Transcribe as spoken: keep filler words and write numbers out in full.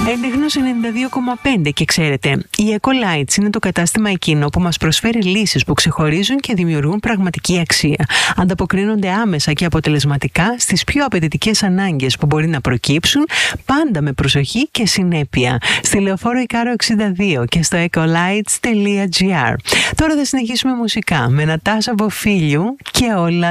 Έντεχνος ενενήντα δύο κόμμα πέντε και ξέρετε, η Ecolites είναι το κατάστημα εκείνο που μας προσφέρει λύσεις που ξεχωρίζουν και δημιουργούν πραγματική αξία. Ανταποκρίνονται άμεσα και αποτελεσματικά στις πιο απαιτητικές ανάγκες που μπορεί να προκύψουν, πάντα με προσοχή και συνέπεια. Στη Λεωφόρο Ικάρο εξήντα δύο και στο ecolites τελεία gr. Τώρα θα συνεχίσουμε μουσικά με Νατάσα Βοφίλιου και όλα